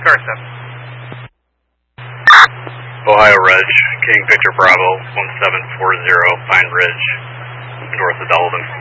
Garza. Ohio Ridge, King Victor Bravo, 1740, Pine Ridge, north of Delavan.